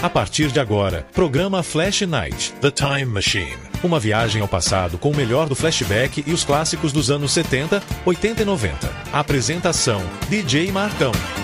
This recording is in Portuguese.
A partir de agora, programa Flash Night, The Time Machine. Uma viagem ao passado com o melhor do flashback e os clássicos dos anos 70, 80 e 90. Apresentação, DJ Marcão.